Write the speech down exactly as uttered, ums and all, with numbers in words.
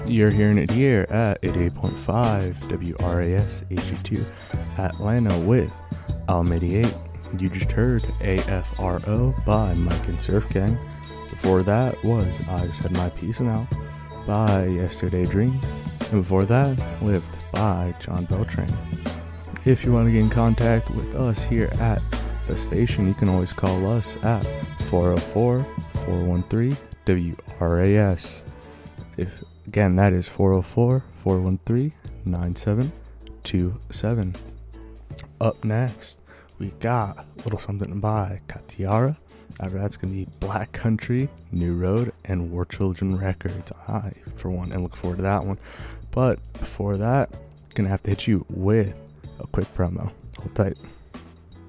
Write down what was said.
You're hearing it here at eighty-eight point five W R A S H D two Atlanta with Alm eighty-eight. You just heard A F R O by Mike and Surf Gang. Before that was I Just Had My Piece Now by Yesterday Dream. And before that, Lived by John Beltran. If you want to get in contact with us here at the station, you can always call us at four oh four, four one three, W R A S. If Again, that is four oh four, four one three, nine seven two seven. Up next, we got a little something by Katiara. After that's going to be Black Country, New Road, and War Children Records. I, for one, and look forward to that one. But before that, going to have to hit you with a quick promo. Hold tight.